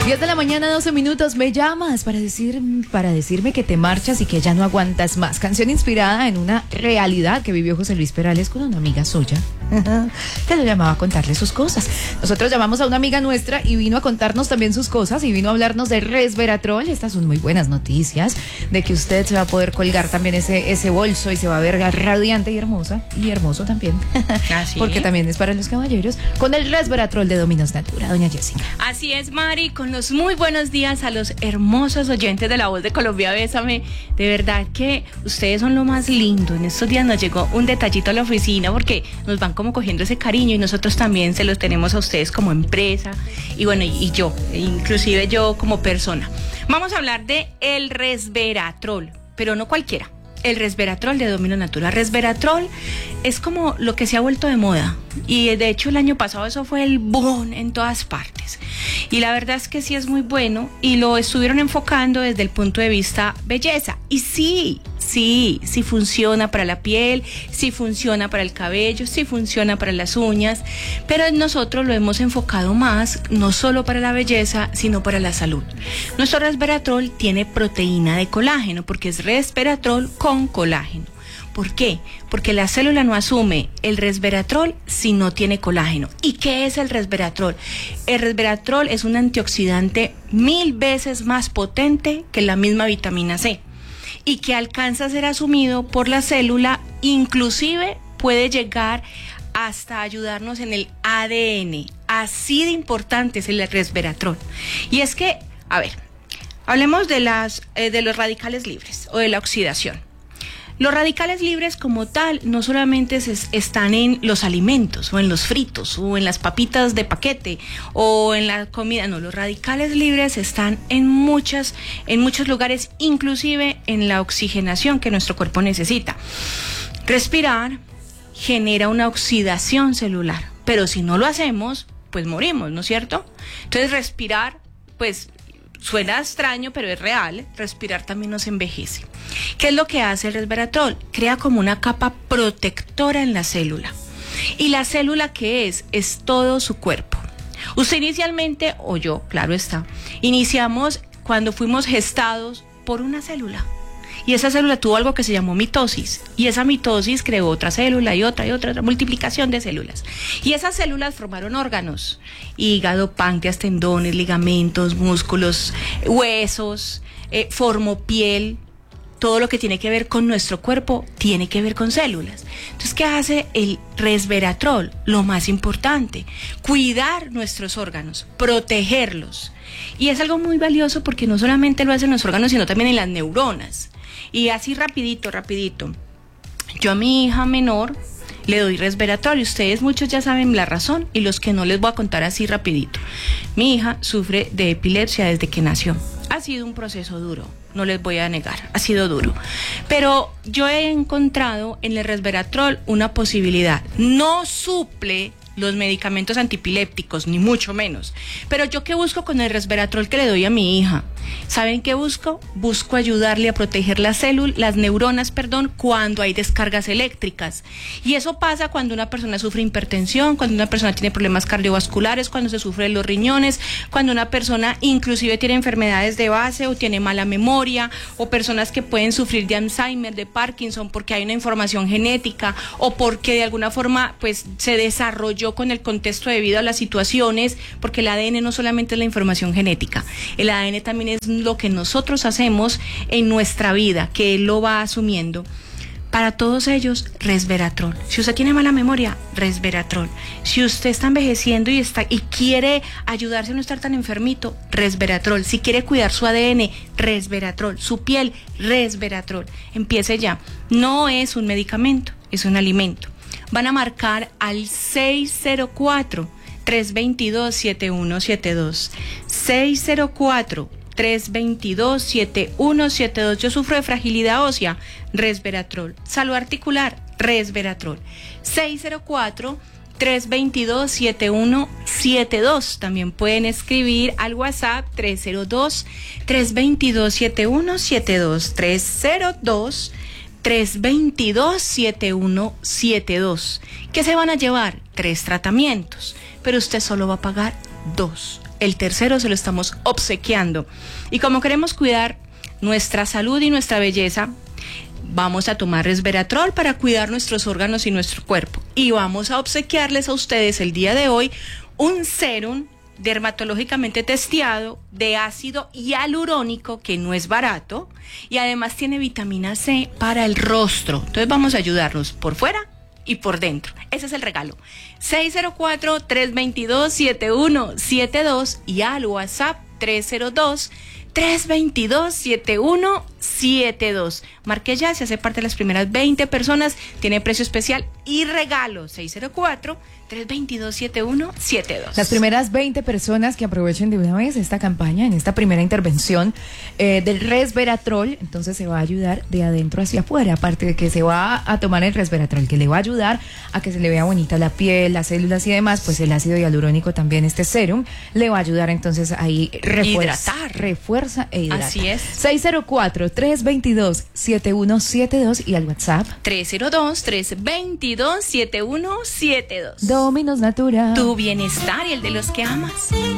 10 de la mañana, 12 minutos. Me llamas para decirme que te marchas y que ya no aguantas más. Canción inspirada en una realidad que vivió José Luis Perales con una amiga suya que lo llamaba a contarle sus cosas. Nosotros llamamos a una amiga nuestra y vino a contarnos también sus cosas y vino a hablarnos de resveratrol. Estas son muy buenas noticias de que usted se va a poder colgar también ese bolso y se va a ver radiante y hermosa, y hermoso también. Así porque también es para los caballeros, con el resveratrol de Dominos Natura. Doña Jessica. Así es, Mari, con los muy buenos días a los hermosos oyentes de La Voz de Colombia. Bésame, de verdad que ustedes son lo más lindo. En estos días nos llegó un detallito a la oficina porque nos van como cogiendo ese cariño y nosotros también se los tenemos a ustedes como empresa y bueno, y yo, inclusive yo como persona. Vamos a hablar de el resveratrol, pero no cualquiera. El resveratrol de Dominos Natura. Resveratrol es como lo que se ha vuelto de moda y de hecho el año pasado eso fue el boom en todas partes y la verdad es que sí es muy bueno y lo estuvieron enfocando desde el punto de vista belleza y sí funciona para la piel, sí funciona para el cabello, sí funciona para las uñas, pero nosotros lo hemos enfocado más no solo para la belleza sino para la salud. Nuestro resveratrol tiene proteína de colágeno porque es resveratrol con colágeno. ¿Por qué? Porque la célula no asume el resveratrol si no tiene colágeno. ¿Y qué es el resveratrol? El resveratrol es un antioxidante 1000 veces más potente que la misma vitamina C y que alcanza a ser asumido por la célula, inclusive puede llegar hasta ayudarnos en el ADN. Así de importante es el resveratrol. Y es que, a ver, hablemos de los radicales libres o de la oxidación. Los radicales libres como tal no solamente están en los alimentos o en los fritos o en las papitas de paquete o en la comida, no, los radicales libres están en muchos lugares, inclusive en la oxigenación que nuestro cuerpo necesita. Respirar genera una oxidación celular, pero si no lo hacemos, pues morimos, ¿no es cierto? Entonces respirar, pues suena extraño, pero es real. Respirar también nos envejece. ¿Qué es lo que hace el resveratrol? Crea como una capa protectora en la célula. ¿Y la célula qué es? Es todo su cuerpo. Usted inicialmente, o yo, claro está, iniciamos cuando fuimos gestados por una célula. Y esa célula tuvo algo que se llamó mitosis. Y esa mitosis creó otra célula y otra multiplicación de células. Y esas células formaron órganos. Hígado, páncreas, tendones, ligamentos, músculos, huesos, formó piel. Todo lo que tiene que ver con nuestro cuerpo tiene que ver con células. Entonces, ¿qué hace el resveratrol? Lo más importante, cuidar nuestros órganos, protegerlos. Y es algo muy valioso porque no solamente lo hacen los órganos, sino también en las neuronas. Y así rapidito, yo a mi hija menor le doy resveratrol y ustedes muchos ya saben la razón y los que no les voy a contar así rapidito. Mi hija sufre de epilepsia desde que nació. Ha sido un proceso duro, no les voy a negar, ha sido duro. Pero yo he encontrado en el resveratrol una posibilidad. No suple los medicamentos antipilépticos, ni mucho menos. Pero yo, ¿qué busco con el resveratrol que le doy a mi hija? ¿Saben qué busco? Busco ayudarle a proteger las neuronas, cuando hay descargas eléctricas. Y eso pasa cuando una persona sufre hipertensión, cuando una persona tiene problemas cardiovasculares, cuando se sufre de los riñones, cuando una persona inclusive tiene enfermedades de base o tiene mala memoria, o personas que pueden sufrir de Alzheimer, de Parkinson, porque hay una información genética o porque de alguna forma pues se desarrolló con el contexto debido a las situaciones, porque el ADN no solamente es la información genética, el ADN también es lo que nosotros hacemos en nuestra vida, que él lo va asumiendo. Para todos ellos, resveratrol. Si usted tiene mala memoria, resveratrol. Si usted está envejeciendo y quiere ayudarse a no estar tan enfermito, resveratrol. Si quiere cuidar su ADN, resveratrol. Su piel, resveratrol. Empiece ya. No es un medicamento, es un alimento. Van a marcar al 604-322-7172. 604-322-7172. Yo sufro de fragilidad ósea, resveratrol. Salud articular, resveratrol. 604-322-7172. También pueden escribir al WhatsApp 302-322-7172. 322-7172. ¿Qué se van a llevar? 3 tratamientos, pero usted solo va a pagar 2. el tercero se lo estamos obsequiando. Y como queremos cuidar nuestra salud y nuestra belleza, vamos a tomar resveratrol para cuidar nuestros órganos y nuestro cuerpo. Y vamos a obsequiarles a ustedes el día de hoy un sérum dermatológicamente testeado de ácido hialurónico, que no es barato, y además tiene vitamina C para el rostro. Entonces vamos a ayudarnos por fuera y por dentro. Ese es el regalo. 604-322-7172 y al WhatsApp 302-322-7172. Marque ya, se hace parte de las primeras 20 personas, tiene precio especial y regalo. 604-322-7172. Las primeras 20 personas que aprovechen de una vez esta campaña, en esta primera intervención del resveratrol, entonces se va a ayudar de adentro hacia afuera. Aparte de que se va a tomar el resveratrol, que le va a ayudar a que se le vea bonita la piel, las células y demás, pues el ácido hialurónico también, este sérum, le va a ayudar entonces ahí refuerza e hidrata. Así es. 604-322-7172 y al WhatsApp 302-322-7172. Dominos Natura. Tu bienestar y el de los que amas.